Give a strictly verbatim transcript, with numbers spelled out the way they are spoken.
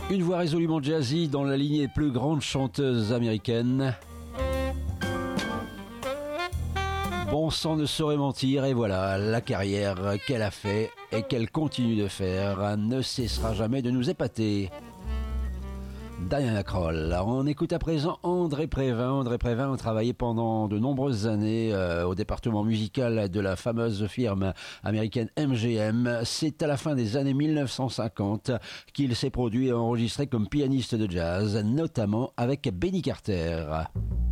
Une voix résolument jazzy dans la lignée des plus grandes chanteuses américaines. Bon sang ne saurait mentir, et voilà, la carrière qu'elle a fait et qu'elle continue de faire ne cessera jamais de nous épater. Diana Krall. On écoute à présent André Prévin. André Prévin a travaillé pendant de nombreuses années euh, au département musical de la fameuse firme américaine M G M. C'est à la fin des années mille neuf cent cinquante qu'il s'est produit et enregistré comme pianiste de jazz, notamment avec Benny Carter.